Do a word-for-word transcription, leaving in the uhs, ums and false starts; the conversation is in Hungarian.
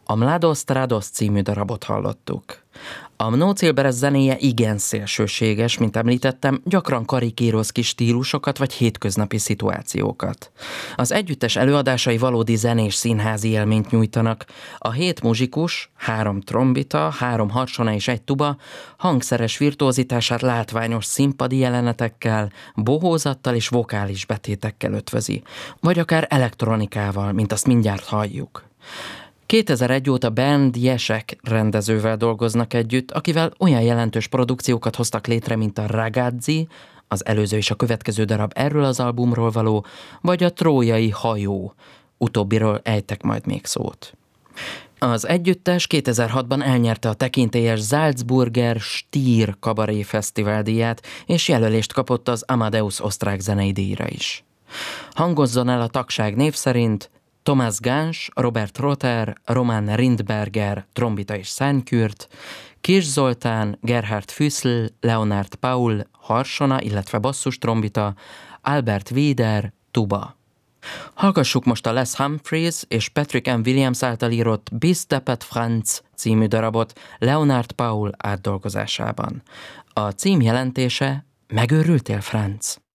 A Mladost Radost című darabot hallottuk. A Mnoho Cilberes zenéje igen szélsőséges, mint említettem, gyakran karikíroz ki stílusokat vagy hétköznapi szituációkat. Az együttes előadásai valódi zenés színházi élményt nyújtanak. A hét muzsikus, három trombita, három harsona és egy tuba hangszeres virtuózitását látványos színpadi jelenetekkel, bohózattal és vokális betétekkel ötvözi, vagy akár elektronikával, mint azt mindjárt halljuk. kétezer-egy óta Bernd Jeschek rendezővel dolgoznak együtt, akivel olyan jelentős produkciókat hoztak létre, mint a Ragazzi, az előző és a következő darab erről az albumról való, vagy a Trójai hajó, utóbbiról ejtek majd még szót. Az együttes kétezer-hatban elnyerte a tekintélyes Salzburger Stier Kabaré Fesztivál díját, és jelölést kapott az Amadeus osztrák zenei díjra is. Hangozzon el a tagság név szerint Thomas Gans, Robert Rotter, Roman Rindberger, trombita és szárnykürt, Kiss Zoltán, Gerhard Füssl, Leonard Paul, harsona, illetve basszus trombita, Albert Wieder, tuba. Hallgassuk most a Les Humphreys és Patrick M. Williams által írott Bis Deppert Franz című darabot Leonard Paul átdolgozásában. A cím jelentése Megőrültél, Franz?